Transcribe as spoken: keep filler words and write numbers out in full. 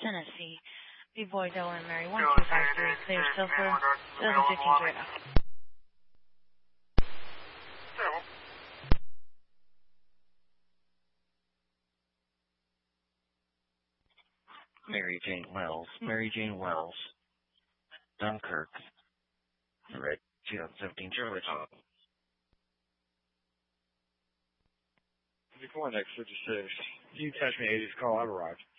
Tennessee. B-Boy Dylan Mary one two five three, clear Silver, eleven fifteen Toyota. Mary Jane Wells, Mary Jane Wells, Dunkirk, Red two thousand seventeen Charlie Top. fifty-four next fifty-six. You catch me eighties call, I've arrived.